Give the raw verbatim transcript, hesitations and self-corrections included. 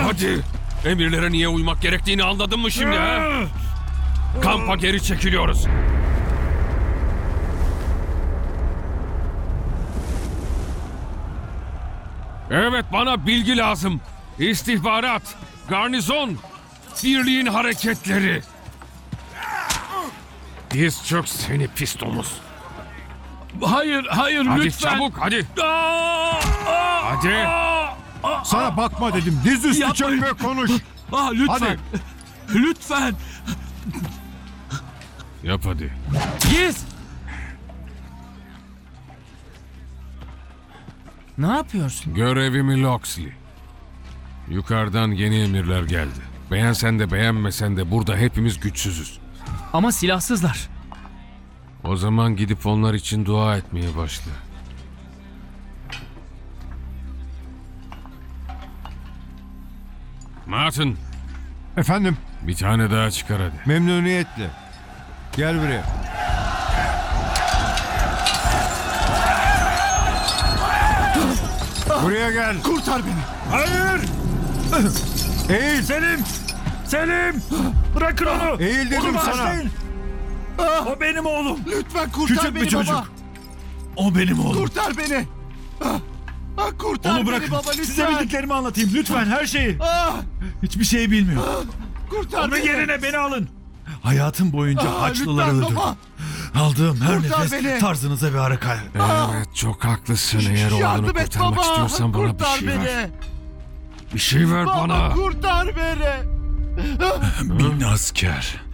Hadi. Emirlere niye uymak gerektiğini anladın mı şimdi ha? Kampa geri çekiliyoruz. Evet, bana bilgi lazım. İstihbarat, garnizon, birliğin hareketleri. Diz çök seni pis domuz. Hayır, hayır Hadi lütfen. çabuk, hadi. Aa, aa, Hadi. aa, aa, Sana bakma dedim. Diz üstü Yapmayın. çök ve konuş. aa, lütfen. Lütfen. Yap hadi. Giz. Ne yapıyorsun? Görevimi Loxley. Yukarıdan yeni emirler geldi. Beğensen de beğenmesen de burada hepimiz güçsüzüz. Ama silahsızlar. O zaman gidip onlar için dua etmeye başla. Martin, Efendim, bir tane daha çıkar hadi. memnuniyetle. Gel buraya. Buraya gel. Kurtar beni. Hayır. Eğil. Selim! Selim! Bırakın onu! Eğil dedim Onu sana. bağışlayın. O benim oğlum. Lütfen kurtar Küçük beni bir çocuk. baba. O benim oğlum. Kurtar beni. Ah, ah, kurtar Onu beni bırakın. baba lütfen. Size bildiklerimi anlatayım. Lütfen her şeyi. Ah, Hiçbir şey bilmiyor. kurtar Onun beni. yerine beni alın. Hayatım boyunca Ah, Haçlıları lütfen öldürdüm. baba. Aldığım her Kurtar nefes beni. tarzınıza bir hareket. Evet, çok haklısın. Eğer oğlunu Yardım et kurtarmak baba. istiyorsan bana bir Kurtar şey beni. ver. Bir şey ver Baba bana. kurtar beni. Bin asker.